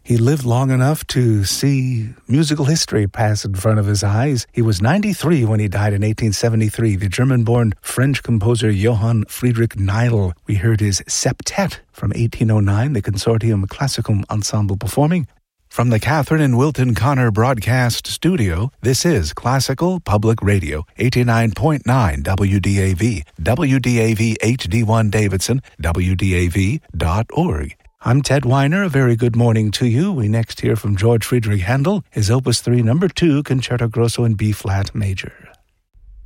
He lived long enough to see musical history pass in front of his eyes. He was 93 when he died in 1873. The German-born French composer Johann Friedrich Neil. We heard his Septet from 1809, the Consortium Classicum Ensemble performing. From the Catherine and Wilton Connor Broadcast Studio, this is Classical Public Radio, 89.9 WDAV, WDAV HD1 Davidson, WDAV.org. I'm Ted Weiner. A very good morning to you. We next hear from George Friedrich Handel, his Opus 3 No. 2 Concerto Grosso in B-flat major.